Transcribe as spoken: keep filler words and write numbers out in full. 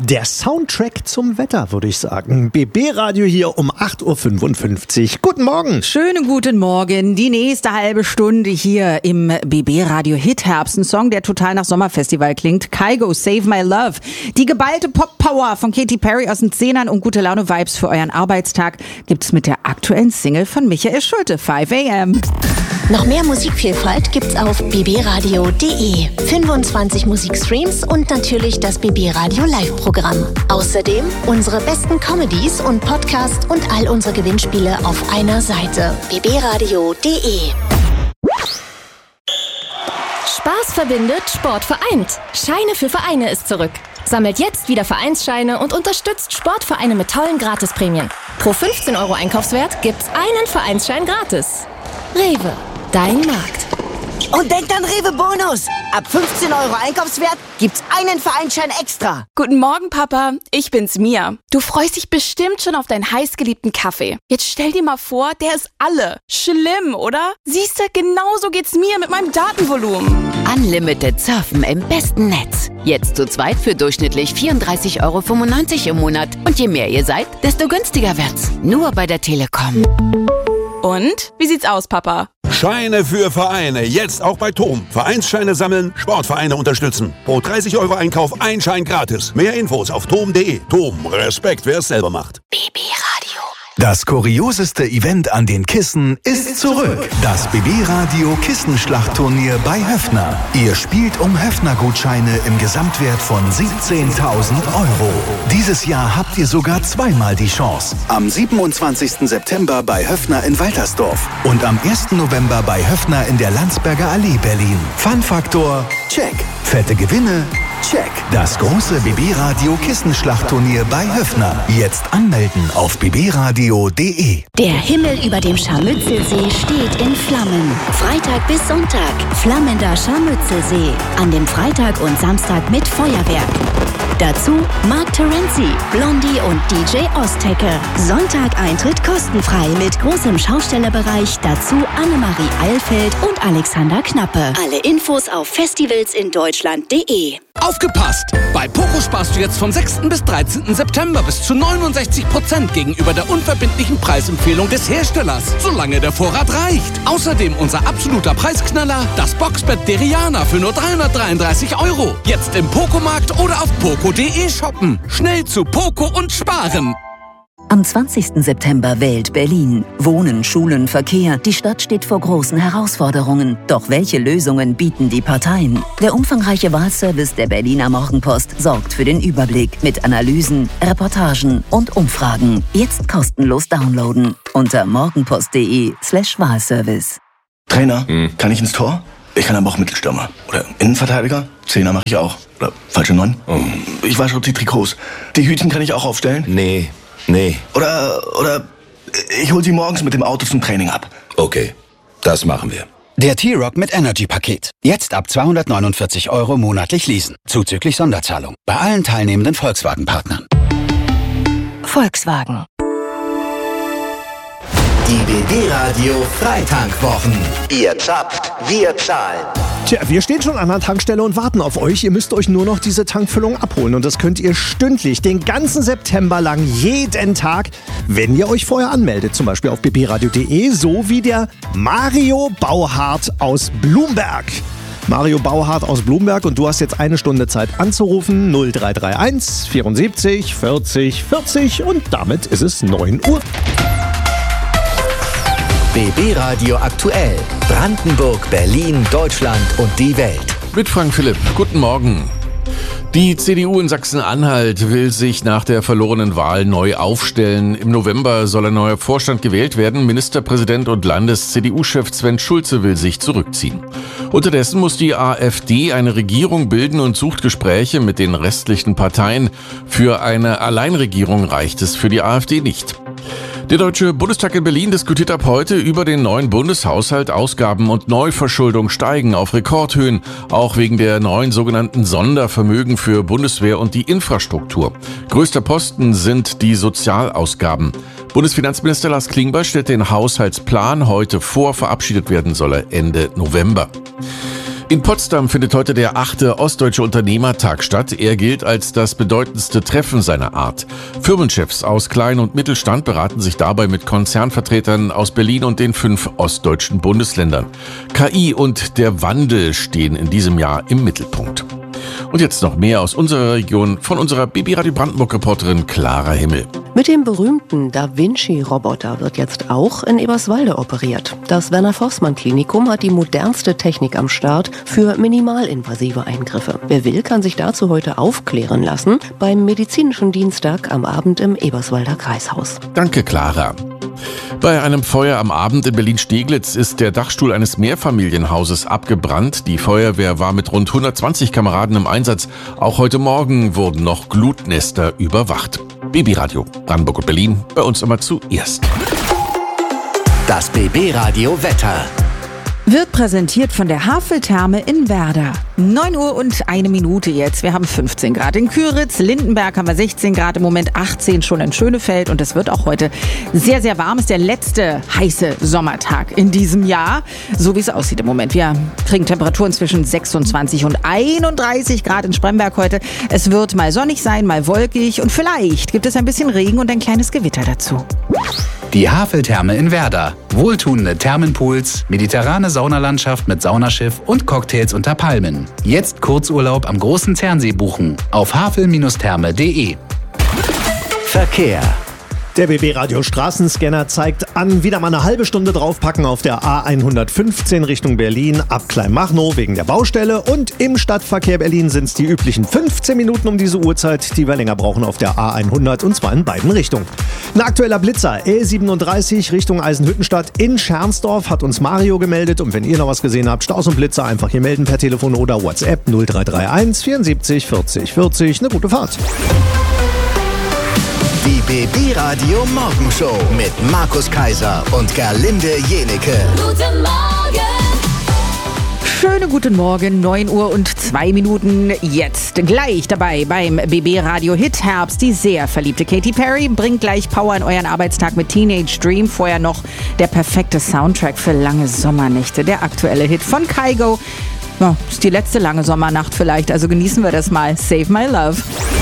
Der Soundtrack zum Wetter, würde ich sagen. B B-Radio hier um acht Uhr fünfundfünfzig. Guten Morgen. Schönen guten Morgen. Die nächste halbe Stunde hier im B B-Radio Hit-Herbst. Ein Song, der total nach Sommerfestival klingt. Kygo, Save My Love. Die geballte Pop-Power von Katy Perry aus den Zehnern und gute Laune-Vibes für euren Arbeitstag gibt's mit der aktuellen Single von Michael Schulte, five a m. Noch mehr Musikvielfalt gibt's auf b b radio punkt d e. fünfundzwanzig Musikstreams und natürlich das B B-Radio Live-Programm. Außerdem unsere besten Comedies und Podcasts und all unsere Gewinnspiele auf einer Seite. b b radio punkt d e. Spaß verbindet, Sport vereint. Scheine für Vereine ist zurück. Sammelt jetzt wieder Vereinsscheine und unterstützt Sportvereine mit tollen Gratisprämien. Pro fünfzehn Euro Einkaufswert gibt's einen Vereinsschein gratis. Rewe, dein Markt. Und denkt an Rewe Bonus. Ab fünfzehn Euro Einkaufswert gibt's einen Vereinsschein extra. Guten Morgen, Papa. Ich bin's, Mia. Du freust dich bestimmt schon auf deinen heißgeliebten Kaffee. Jetzt stell dir mal vor, der ist alle. Schlimm, oder? Siehste, genauso geht's mir mit meinem Datenvolumen. Unlimited Surfen im besten Netz. Jetzt zu zweit für durchschnittlich vierunddreißig Euro fünfundneunzig im Monat. Und je mehr ihr seid, desto günstiger wird's. Nur bei der Telekom. Und? Wie sieht's aus, Papa? Scheine für Vereine. Jetzt auch bei Tom. Vereinsscheine sammeln, Sportvereine unterstützen. Pro dreißig Euro Einkauf ein Schein gratis. Mehr Infos auf tom punkt d e. Tom, Respekt, wer es selber macht. B B-Radio. Das kurioseste Event an den Kissen ist zurück. Das B B-Radio Kissenschlachtturnier bei Höffner. Ihr spielt um Höffner-Gutscheine im Gesamtwert von siebzehntausend Euro. Dieses Jahr habt ihr sogar zweimal die Chance. Am siebenundzwanzigsten September bei Höffner in Waltersdorf und am ersten November bei Höffner in der Landsberger Allee, Berlin. Fun-Faktor, check. Fette Gewinne, check. Das große B B-Radio Kissenschlachtturnier bei Höffner. Jetzt anmelden auf b b radio punkt d e. Der Himmel über dem Scharmützelsee steht in Flammen. Freitag bis Sonntag. Flammender Scharmützelsee. An dem Freitag und Samstag mit Feuerwerk. Dazu Mark Terenzi, Blondie und D J Ostecke. Sonntag Eintritt kostenfrei mit großem Schaustellerbereich. Dazu Annemarie Eilfeld und Alexander Knappe. Alle Infos auf festivals in deutschland punkt d e. Aufgepasst! Bei Poco sparst du jetzt vom sechsten bis dreizehnten September bis zu neunundsechzig Prozent gegenüber der unverbindlichen Preisempfehlung des Herstellers, solange der Vorrat reicht. Außerdem unser absoluter Preisknaller, das Boxbett Deriana für nur dreihundertdreiunddreißig Euro. Jetzt im Poco-Markt oder auf poco punkt d e shoppen. Schnell zu Poco und sparen. Am zwanzigsten September wählt Berlin. Wohnen, Schulen, Verkehr. Die Stadt steht vor großen Herausforderungen. Doch welche Lösungen bieten die Parteien? Der umfangreiche Wahlservice der Berliner Morgenpost sorgt für den Überblick mit Analysen, Reportagen und Umfragen. Jetzt kostenlos downloaden unter morgenpost punkt d e slash Wahlservice. Trainer, hm. kann ich ins Tor? Ich kann aber auch Mittelstürmer. Oder Innenverteidiger. Zehner mache ich auch. Oder falsche Neun. Oh. Ich wasche auch die Trikots. Die Hütchen kann ich auch aufstellen? Nee. Nee. Oder, oder ich hol sie morgens mit dem Auto zum Training ab. Okay, das machen wir. Der T-Rock mit Energy-Paket. Jetzt ab zweihundertneunundvierzig Euro monatlich leasen. Zuzüglich Sonderzahlung. Bei allen teilnehmenden Volkswagen-Partnern. Volkswagen. Die B B-Radio Freitankwochen. Ihr zapft, wir zahlen. Tja, wir stehen schon an der Tankstelle und warten auf euch. Ihr müsst euch nur noch diese Tankfüllung abholen. Und das könnt ihr stündlich, den ganzen September lang, jeden Tag, wenn ihr euch vorher anmeldet. Zum Beispiel auf b b radio punkt d e, so wie der Mario Bauhardt aus Blumberg. Mario Bauhardt aus Blumberg, und du hast jetzt eine Stunde Zeit anzurufen. null drei drei eins vierundsiebzig vierzig vierzig und damit ist es neun Uhr. B B-Radio aktuell. Brandenburg, Berlin, Deutschland und die Welt. Mit Frank Philipp. Guten Morgen. Die C D U in Sachsen-Anhalt will sich nach der verlorenen Wahl neu aufstellen. Im November soll ein neuer Vorstand gewählt werden. Ministerpräsident und Landes-C D U-Chef Sven Schulze will sich zurückziehen. Unterdessen muss die AfD eine Regierung bilden und sucht Gespräche mit den restlichen Parteien. Für eine Alleinregierung reicht es für die AfD nicht. Der Deutsche Bundestag in Berlin diskutiert ab heute über den neuen Bundeshaushalt. Ausgaben und Neuverschuldung steigen auf Rekordhöhen, auch wegen der neuen sogenannten Sondervermögen für Bundeswehr und die Infrastruktur. Größter Posten sind die Sozialausgaben. Bundesfinanzminister Lars Klingbeil stellt den Haushaltsplan heute vor. Verabschiedet werden soll er Ende November. In Potsdam findet heute der achte Ostdeutsche Unternehmertag statt. Er gilt als das bedeutendste Treffen seiner Art. Firmenchefs aus Klein- und Mittelstand beraten sich dabei mit Konzernvertretern aus Berlin und den fünf ostdeutschen Bundesländern. K I und der Wandel stehen in diesem Jahr im Mittelpunkt. Und jetzt noch mehr aus unserer Region von unserer B B Radio Brandenburg-Reporterin Clara Himmel. Mit dem berühmten Da Vinci-Roboter wird jetzt auch in Eberswalde operiert. Das Werner-Forssmann-Klinikum hat die modernste Technik am Start für minimalinvasive Eingriffe. Wer will, kann sich dazu heute aufklären lassen beim medizinischen Dienstag am Abend im Eberswalder Kreishaus. Danke, Clara. Bei einem Feuer am Abend in Berlin-Steglitz ist der Dachstuhl eines Mehrfamilienhauses abgebrannt. Die Feuerwehr war mit rund hundertzwanzig Kameraden im Einsatz. Auch heute Morgen wurden noch Glutnester überwacht. B B Radio Brandenburg und Berlin, bei uns immer zuerst. Das B B Radio Wetter. Wird präsentiert von der Haveltherme in Werder. neun Uhr und eine Minute jetzt. Wir haben fünfzehn Grad in Küritz, Lindenberg haben wir sechzehn Grad, im Moment achtzehn schon in Schönefeld. Und es wird auch heute sehr, sehr warm. Es ist der letzte heiße Sommertag in diesem Jahr. So wie es aussieht im Moment. Wir kriegen Temperaturen zwischen sechsundzwanzig und einunddreißig Grad in Spremberg heute. Es wird mal sonnig sein, mal wolkig. Und vielleicht gibt es ein bisschen Regen und ein kleines Gewitter dazu. Die Haveltherme in Werder. Wohltuende Thermenpools, mediterrane Saunalandschaft mit Saunaschiff und Cocktails unter Palmen. Jetzt Kurzurlaub am Großen Zernsee buchen auf havel Bindestrich therme punkt de. Verkehr. Der B B Radio Straßenscanner zeigt an, wieder mal eine halbe Stunde draufpacken auf der A hundertfünfzehn Richtung Berlin ab Kleinmachnow wegen der Baustelle, und im Stadtverkehr Berlin sind es die üblichen fünfzehn Minuten um diese Uhrzeit, die wir länger brauchen auf der A hundert, und zwar in beiden Richtungen. Ein aktueller Blitzer, L siebenunddreißig Richtung Eisenhüttenstadt in Schernsdorf, hat uns Mario gemeldet, und wenn ihr noch was gesehen habt, Staus und Blitzer, einfach hier melden per Telefon oder WhatsApp null drei drei eins vierundsiebzig vierzig vierzig. Eine gute Fahrt. Die B B Radio Morgenshow mit Markus Kaiser und Gerlinde Jenecke. Guten Morgen! Schönen guten Morgen, neun Uhr und zwei Minuten jetzt. Gleich dabei beim B B Radio Hit Herbst. Die sehr verliebte Katy Perry bringt gleich Power in euren Arbeitstag mit Teenage Dream. Vorher noch der perfekte Soundtrack für lange Sommernächte. Der aktuelle Hit von Kygo. Ja, ist die letzte lange Sommernacht vielleicht, also genießen wir das mal. Save My Love.